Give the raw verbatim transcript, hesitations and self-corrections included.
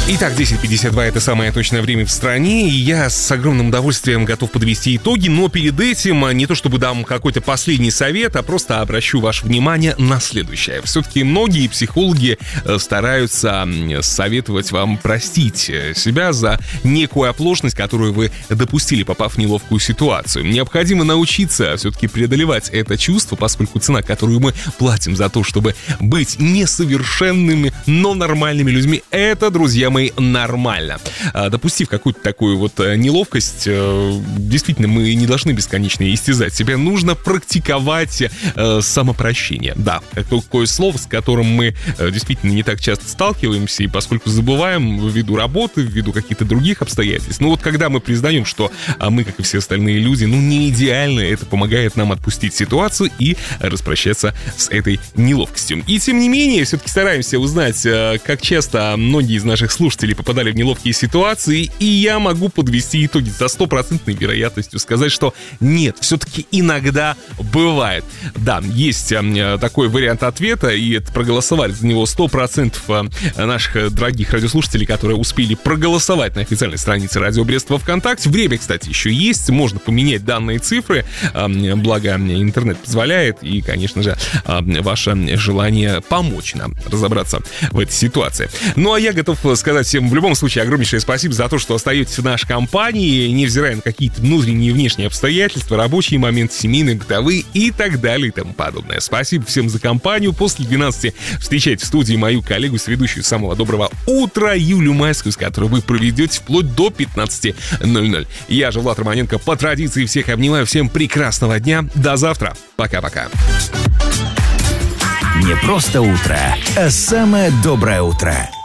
Итак, десять пятьдесят два — это самое точное время в стране, и я с огромным удовольствием готов подвести итоги, но перед этим не то чтобы дам какой-то последний совет, а просто обращу ваше внимание на следующее. Все-таки многие психологи стараются советовать вам простить себя за некую оплошность, которую вы допустили, попав в неловкую ситуацию. Необходимо научиться все-таки преодолевать это чувство, поскольку цена, которую мы платим за то, чтобы быть несовершенными, но нормальными людьми, это, друзья мои, нормально. Допустив какую-то такую вот неловкость, действительно, мы не должны бесконечно истязать себя. Нужно практиковать самопрощение. Да, такое слово, с которым мы действительно не так часто сталкиваемся, и поскольку забываем ввиду работы, ввиду каких-то других обстоятельств. Но вот когда мы признаем, что мы, как и все остальные люди, ну не идеальны, это помогает нам отпустить ситуацию и распрощаться с этой неловкостью. И тем не менее, все-таки стараемся узнать, как часто многие из наших слушателей попадали в неловкие ситуации, и я могу подвести итоги со стопроцентной вероятностью сказать, что нет, все-таки иногда бывает. Да, есть такой вариант ответа, и это проголосовали за него сто процентов наших дорогих радиослушателей, которые успели проголосовать на официальной странице Радио Брест во ВКонтакте. Время, кстати, еще есть, можно поменять данные цифры, благо интернет позволяет, и, конечно же, ваше желание помочь нам разобраться в этой ситуации. Ну, а я готов сказать всем в любом случае огромнейшее спасибо за то, что остаетесь в нашей компании, невзирая на какие-то внутренние и внешние обстоятельства, рабочие моменты, семейные, бытовые и так далее и тому подобное. Спасибо всем за компанию. После двенадцати встречайте в студии мою коллегу, ведущую самого доброго утра Юлю Майскую, с которой вы проведете вплоть до пятнадцати ноль-ноль. Я же Влад Романенко, по традиции всех обнимаю. Всем прекрасного дня. До завтра. Пока-пока. Не просто утро, а самое доброе утро.